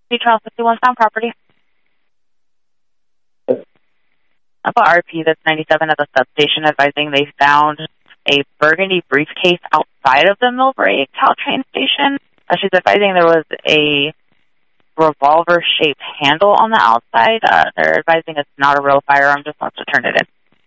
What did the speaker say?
Charles 51 Sound Property. I've got RP that's 97 at the substation advising they found a burgundy briefcase outside of the Millbrae Caltrain station. She's advising there was a revolver-shaped handle on the outside. They're advising it's not a real firearm, just wants to turn it in.